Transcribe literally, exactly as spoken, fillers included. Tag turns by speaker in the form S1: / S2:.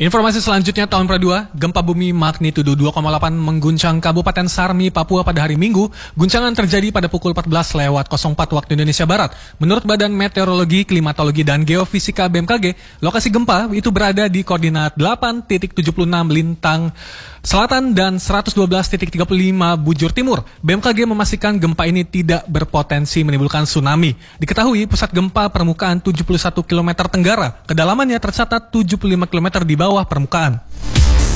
S1: Informasi selanjutnya tahun dua, gempa bumi magnitudo dua koma delapan mengguncang Kabupaten Sarmi, Papua pada hari Minggu. Guncangan terjadi pada pukul empat belas lewat nol empat waktu Indonesia Barat. Menurut Badan Meteorologi, Klimatologi, dan Geofisika B M K G, lokasi gempa itu berada di koordinat delapan titik tujuh puluh enam lintang selatan dan seratus dua belas titik tiga puluh lima bujur timur. B M K G memastikan gempa ini tidak berpotensi menimbulkan tsunami. Diketahui pusat gempa permukaan tujuh puluh satu kilometer tenggara, kedalamannya tercatat tujuh puluh lima kilometer di bawah permukaan.